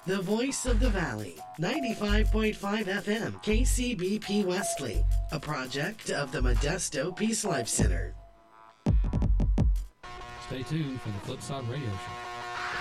The Voice of the Valley, 95.5 FM, KCBP Wesley, a project of the Modesto Peace Life Center. Stay tuned for the Flipside Radio Show.